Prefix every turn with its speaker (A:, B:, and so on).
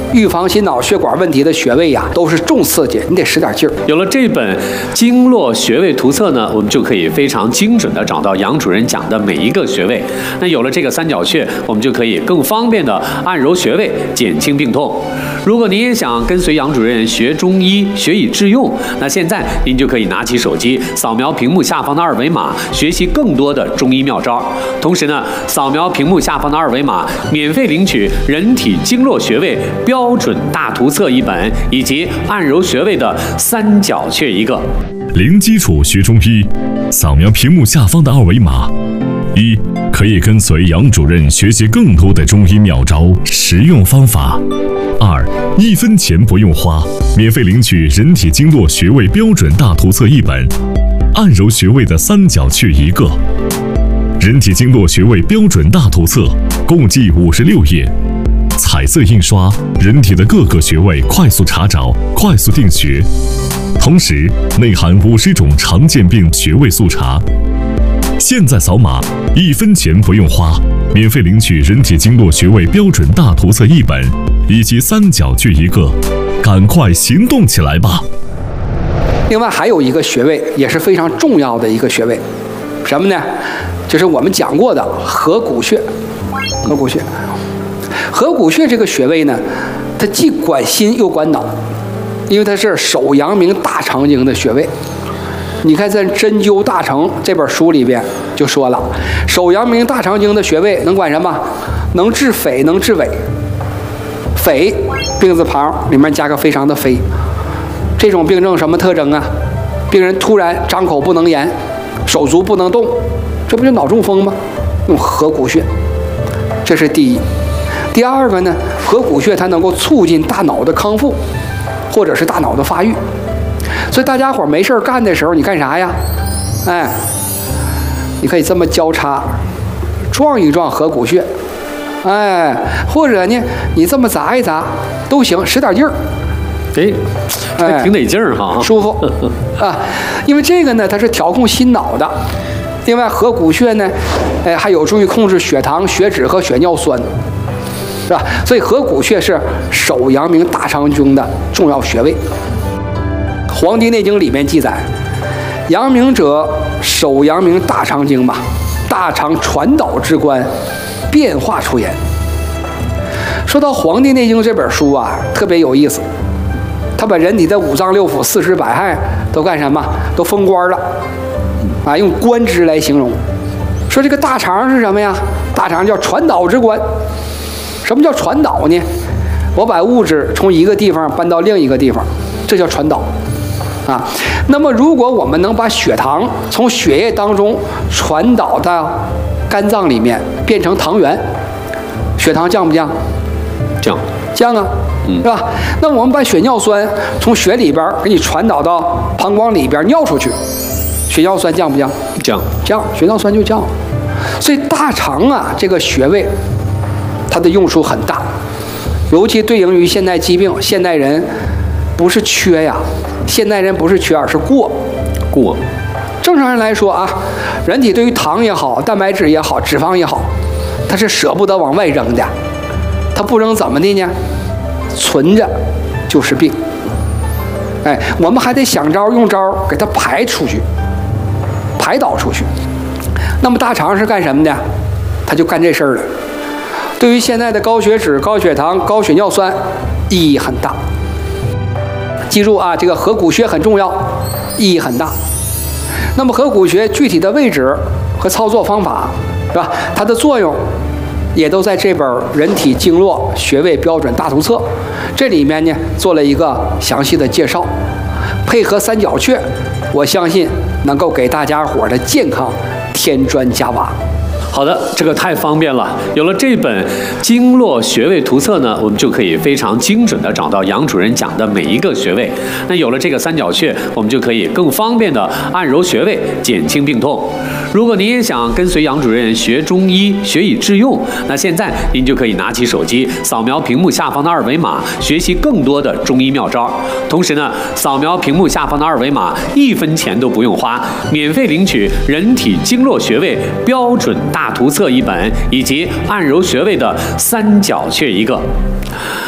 A: 预防心脑血管问题的穴位呀，都是重刺激，你得使点劲儿。
B: 有了这本经络穴位图册呢，我们就可以非常精准的找到杨主任讲的每一个穴位。那有了这个三角穴，我们就可以更方便的按揉穴位，减轻病痛。如果您也想跟随杨主任学中医，学以致用，那现在您就可以拿起手机，扫描屏幕下方的二维码，学习更多的中医妙招。同时呢，扫描屏幕下方的二维码，免费领取人体经络穴位标准大图册一本，以及按揉穴位的三角穴一个。
C: 零基础学中医，扫描屏幕下方的二维码。一，可以跟随杨主任学习更多的中医妙招、实用方法。二，1分钱不用花，免费领取人体经络穴位标准大图册一本，按揉穴位的三角穴一个。人体经络穴位标准大图册共计56页，彩色印刷，人体的各个穴位快速查找，快速定穴。同时内含50种常见病穴位速查。现在扫码，1分钱不用花，免费领取人体经络穴位标准大图册一本，以及三角穴一个，赶快行动起来吧！
A: 另外还有一个穴位也是非常重要的一个穴位，什么呢？就是我们讲过的合谷穴。合谷穴，合谷穴这个穴位呢，它既管心又管脑，因为它是手阳明大肠经的穴位。你看在《针灸大成》这本书里边就说了，手阳明大肠经的穴位能管什么？能治痱，能治痿。痱，病字旁里面加个非常的非。这种病症什么特征啊？病人突然张口不能言，手足不能动，这不就脑中风吗？用合谷穴，这是第一。第二个呢，合谷穴它能够促进大脑的康复，或者是大脑的发育。所以大家伙没事干的时候，你干啥呀？哎，你可以这么交叉撞一撞合谷穴，哎，或者呢，你这么砸一砸都行，使点劲儿。
B: 哎，挺得劲儿哈，
A: 舒服啊。因为这个呢，它是调控心脑的。另外，合谷穴呢，还有助于控制血糖、血脂和血尿酸，是吧？所以合谷穴是手阳明大肠经的重要穴位。《黄帝内经》里面记载，阳明者，手阳明大肠经嘛，大肠传导之官，变化出言。说到《黄帝内经》这本书啊，特别有意思，他把人体的五脏六腑、四肢百骸都干什么？都封官了，啊，用官职来形容。说这个大肠是什么呀？大肠叫传导之官。什么叫传导呢？我把物质从一个地方搬到另一个地方，这叫传导。啊，那么如果我们能把血糖从血液当中传导到肝脏里面，变成糖原，血糖降不降？降啊，是吧？那我们把血尿酸从血里边给你传导到膀胱里边尿出去，血尿酸降不降？降，血尿酸就降。所以大肠啊这个穴位，它的用处很大，尤其对应于现代疾病，现代人不是缺呀。现代人不是缺，而是过。正常人来说啊，人体对于糖也好、蛋白质也好、脂肪也好，它是舍不得往外扔的。它不扔怎么的呢？存着就是病。哎，我们还得想招用招给它排出去，排导出去。那么大肠是干什么的？它就干这事儿了。对于现在的高血脂、高血糖、高血尿酸意义很大。记住啊，这个合谷穴很重要，意义很大。那么合谷穴具体的位置和操作方法，是吧？它的作用也都在这本《人体经络穴位标准大图册》这里面呢做了一个详细的介绍，配合三角穴，我相信能够给大家伙的健康添砖加瓦。
B: 好的，这个太方便了。有了这本经络穴位图册呢，我们就可以非常精准的找到杨主任讲的每一个穴位。那有了这个三角穴，我们就可以更方便的按揉穴位，减轻病痛。如果您也想跟随杨主任学中医，学以致用，那现在您就可以拿起手机，扫描屏幕下方的二维码，学习更多的中医妙招。同时呢，扫描屏幕下方的二维码，1分钱都不用花，免费领取人体经络穴位标准大图册一本，以及按揉穴位的三角穴一个。